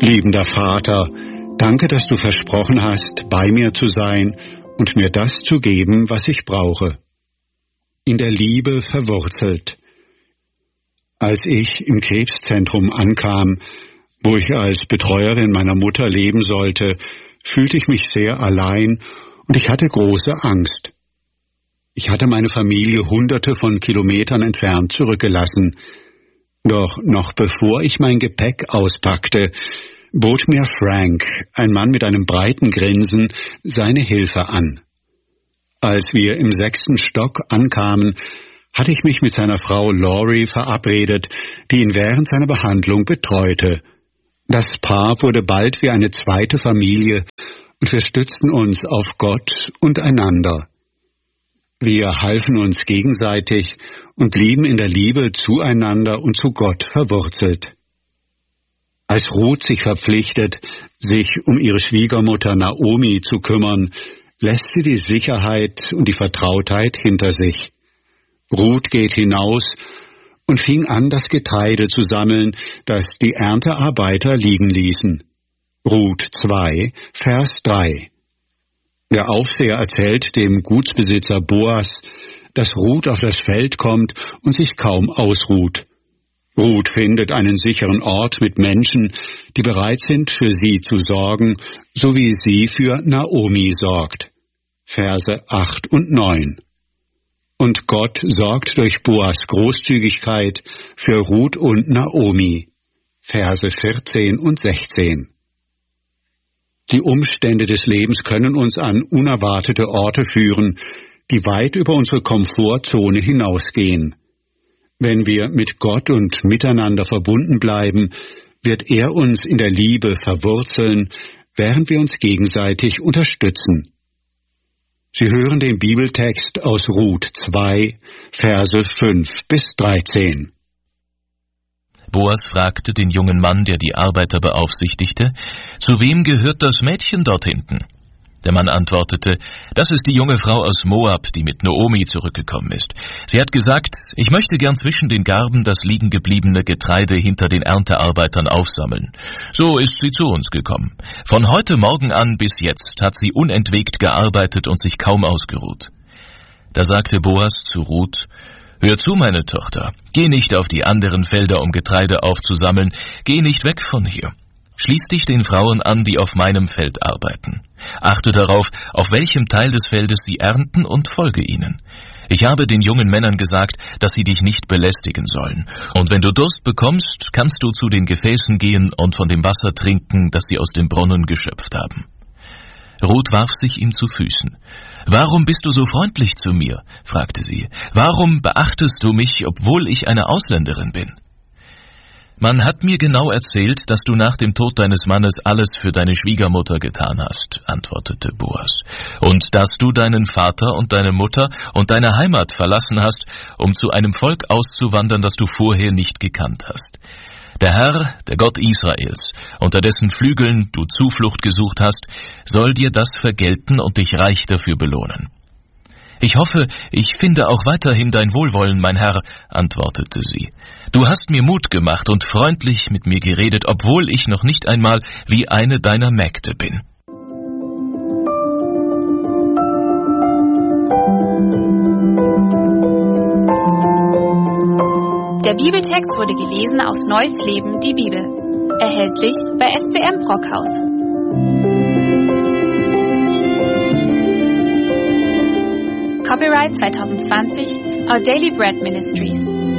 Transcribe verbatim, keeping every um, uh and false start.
Liebender Vater, danke, dass du versprochen hast, bei mir zu sein und mir das zu geben, was ich brauche. In der Liebe verwurzelt. Als ich im Krebszentrum ankam, wo ich als Betreuerin meiner Mutter leben sollte, fühlte ich mich sehr allein und ich hatte große Angst. Ich hatte meine Familie hunderte von Kilometern entfernt zurückgelassen. Doch noch bevor ich mein Gepäck auspackte, bot mir Frank, ein Mann mit einem breiten Grinsen, seine Hilfe an. Als wir im sechsten Stock ankamen, hatte ich mich mit seiner Frau Laurie verabredet, die ihn während seiner Behandlung betreute. Das Paar wurde bald wie eine zweite Familie und wir stützten uns auf Gott und einander. Wir halfen uns gegenseitig und blieben in der Liebe zueinander und zu Gott verwurzelt. Als Ruth sich verpflichtet, sich um ihre Schwiegermutter Naomi zu kümmern, lässt sie die Sicherheit und die Vertrautheit hinter sich. Ruth geht hinaus und fing an, das Getreide zu sammeln, das die Erntearbeiter liegen ließen. Ruth zwei, Vers drei. Der Aufseher erzählt dem Gutsbesitzer Boas, dass Ruth auf das Feld kommt und sich kaum ausruht. Ruth findet einen sicheren Ort mit Menschen, die bereit sind, für sie zu sorgen, so wie sie für Naomi sorgt. Verse acht und neun. Und Gott sorgt durch Boas Großzügigkeit für Ruth und Naomi. Verse vierzehn und sechzehn. Die Umstände des Lebens können uns an unerwartete Orte führen, die weit über unsere Komfortzone hinausgehen. Wenn wir mit Gott und miteinander verbunden bleiben, wird er uns in der Liebe verwurzeln, während wir uns gegenseitig unterstützen. Sie hören den Bibeltext aus Ruth zwei, Verse fünf bis dreizehn. Boas fragte den jungen Mann, der die Arbeiter beaufsichtigte, »Zu wem gehört das Mädchen dort hinten?« Der Mann antwortete, »Das ist die junge Frau aus Moab, die mit Naomi zurückgekommen ist. Sie hat gesagt, ich möchte gern zwischen den Garben das liegen gebliebene Getreide hinter den Erntearbeitern aufsammeln. So ist sie zu uns gekommen. Von heute Morgen an bis jetzt hat sie unentwegt gearbeitet und sich kaum ausgeruht.« Da sagte Boas zu Ruth, »Hör zu, meine Tochter, geh nicht auf die anderen Felder, um Getreide aufzusammeln, geh nicht weg von hier. Schließ dich den Frauen an, die auf meinem Feld arbeiten. Achte darauf, auf welchem Teil des Feldes sie ernten und folge ihnen. Ich habe den jungen Männern gesagt, dass sie dich nicht belästigen sollen. Und wenn du Durst bekommst, kannst du zu den Gefäßen gehen und von dem Wasser trinken, das sie aus dem Brunnen geschöpft haben.« Ruth warf sich ihm zu Füßen. »Warum bist du so freundlich zu mir?« fragte sie. »Warum beachtest du mich, obwohl ich eine Ausländerin bin?« »Man hat mir genau erzählt, dass du nach dem Tod deines Mannes alles für deine Schwiegermutter getan hast«, antwortete Boas, »und dass du deinen Vater und deine Mutter und deine Heimat verlassen hast, um zu einem Volk auszuwandern, das du vorher nicht gekannt hast. Der Herr, der Gott Israels, unter dessen Flügeln du Zuflucht gesucht hast, soll dir das vergelten und dich reich dafür belohnen.« »Ich hoffe, ich finde auch weiterhin dein Wohlwollen, mein Herr«, antwortete sie. »Du hast mir Mut gemacht und freundlich mit mir geredet, obwohl ich noch nicht einmal wie eine deiner Mägde bin.« Der Bibeltext wurde gelesen aus Neues Leben, die Bibel. Erhältlich bei S C M Brockhaus. Copyright zwanzig zwanzig, Our Daily Bread Ministries.